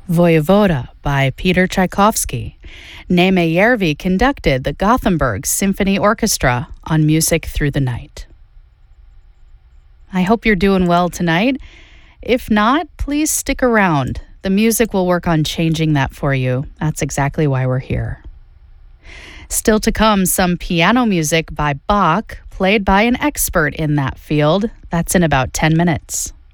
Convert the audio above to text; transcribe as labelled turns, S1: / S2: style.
S1: Voyevoda by Peter Tchaikovsky. Neme Järvi conducted the Gothenburg Symphony Orchestra on Music Through the Night. I hope you're doing well tonight. If not, please stick around. The music will work on changing that for you. That's exactly why we're here. Still to come, some piano music by Bach, played by an expert in that field. That's in about 10 minutes.